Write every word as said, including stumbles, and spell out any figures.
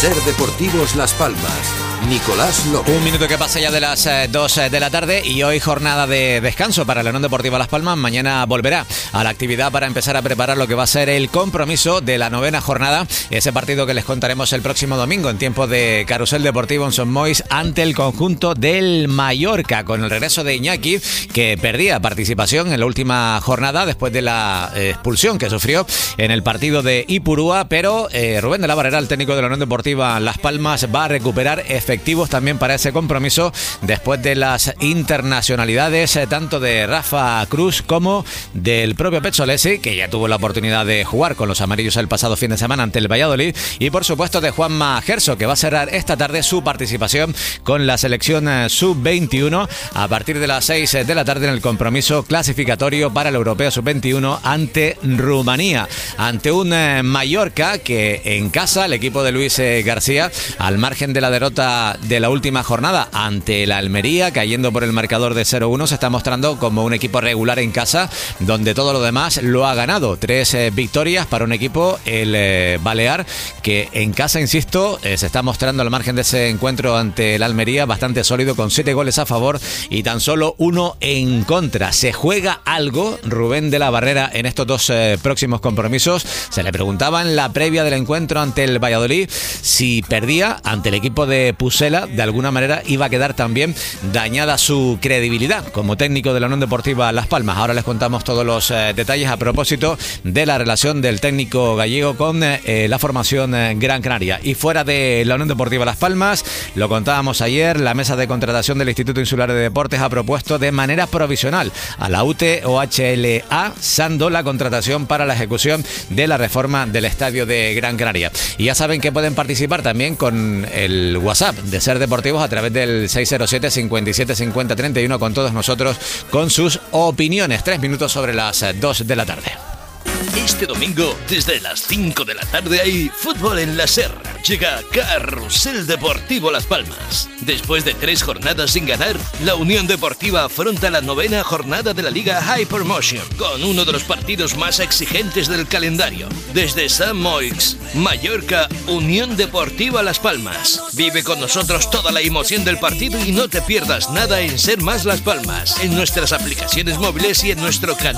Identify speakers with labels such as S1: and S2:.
S1: Ser Deportivos Las Palmas. Nicolás López.
S2: Un minuto que pasa ya de las eh, dos de la tarde y hoy jornada de descanso para la Unión Deportiva Las Palmas. Mañana volverá a la actividad para empezar a preparar lo que va a ser el compromiso de la novena jornada. Ese partido que les contaremos el próximo domingo en tiempo de Carrusel Deportivo en Son Moix ante el conjunto del Mallorca, con el regreso de Iñaki, que perdía participación en la última jornada después de la eh, expulsión que sufrió en el partido de Ipurúa, pero eh, Rubén de la Barrera, el técnico de la Unión Deportiva Las Palmas, va a recuperar efectivamente efectivos también para ese compromiso después de las internacionalidades eh, tanto de Rafa Cruz como del propio Pezzolesi, que ya tuvo la oportunidad de jugar con los amarillos el pasado fin de semana ante el Valladolid, y por supuesto de Juanma Gerso, que va a cerrar esta tarde su participación con la selección eh, sub veintiuno a partir de las seis de la tarde en el compromiso clasificatorio para el Europeo sub veintiuno ante Rumanía, ante un eh, Mallorca que en casa, el equipo de Luis eh, García, al margen de la derrota de la última jornada ante la Almería, cayendo por el marcador de cero uno, se está mostrando como un equipo regular en casa, donde todo lo demás lo ha ganado. Tres eh, victorias para un equipo, el eh, Balear, que en casa, insisto, eh, se está mostrando al margen de ese encuentro ante la Almería bastante sólido, con siete goles a favor y tan solo uno en contra. ¿Se juega algo Rubén de la Barrera en estos dos eh, próximos compromisos? Se le preguntaba en la previa del encuentro ante el Valladolid si perdía ante el equipo de Pusela, de alguna manera iba a quedar también dañada su credibilidad como técnico de la Unión Deportiva Las Palmas. Ahora les contamos todos los eh, detalles a propósito de la relación del técnico gallego con eh, la formación eh, Gran Canaria. Y fuera de la Unión Deportiva Las Palmas, lo contábamos ayer, la mesa de contratación del Instituto Insular de Deportes ha propuesto de manera provisional a la U T O H L A Sando la contratación para la ejecución de la reforma del estadio de Gran Canaria. Y ya saben que pueden participar también con el WhatsApp de Ser Deportivos a través del seis cero siete, cincuenta y siete, cincuenta, treinta y uno con todos nosotros, con sus opiniones. Tres minutos sobre las dos de la tarde.
S3: Este domingo, desde las cinco de la tarde, hay fútbol en la Serra. Llega Carrusel Deportivo Las Palmas. Después de tres jornadas sin ganar, la Unión Deportiva afronta la novena jornada de la Liga Hypermotion, con uno de los partidos más exigentes del calendario. Desde Son Moix, Mallorca, Unión Deportiva Las Palmas. Vive con nosotros toda la emoción del partido y no te pierdas nada en Ser Más Las Palmas, en nuestras aplicaciones móviles y en nuestro canal